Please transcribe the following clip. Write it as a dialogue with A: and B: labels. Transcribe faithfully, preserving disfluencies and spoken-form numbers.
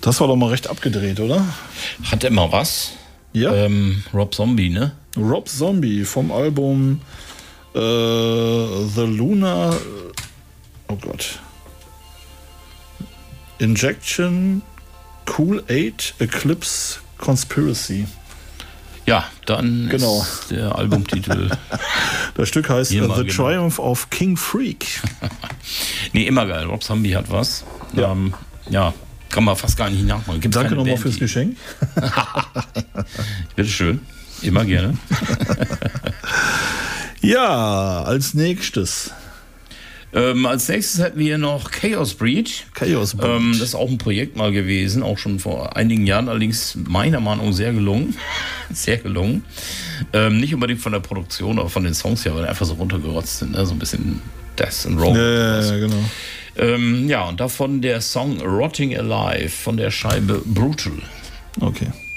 A: Das war doch mal recht abgedreht, oder?
B: Hat immer was.
A: Ja.
B: Ähm, Rob Zombie, ne?
A: Rob Zombie vom Album äh, The Lunar. Oh Gott. Injection, Cool Aid, Eclipse, Conspiracy.
B: Ja, dann
A: genau.
B: ist der Albumtitel.
A: Das Stück heißt
B: Hier
A: The
B: mal, genau.
A: Triumph of King Freak.
B: Nee, immer geil. Rob Zombie hat was.
A: Ja.
B: Ähm, ja, kann man fast gar nicht nachmachen. Gibt's
A: Danke
B: keine
A: nochmal
B: Band,
A: fürs
B: die-
A: Geschenk.
B: Bitteschön. Immer gerne.
A: Ja, als nächstes
B: ähm, als nächstes hätten wir noch Chaos Breed.
A: Chaos Breed.
B: Ähm, das ist auch ein Projekt mal gewesen, auch schon vor einigen Jahren, allerdings meiner Meinung nach sehr gelungen. Sehr gelungen. Ähm, nicht unbedingt von der Produktion, aber von den Songs her, weil die einfach so runtergerotzt sind. Ne? So ein bisschen Death and Roll.
A: Ja, ja, genau.
B: Ähm, ja, und davon der Song Rotting Alive von der Scheibe Brutal.
A: Okay.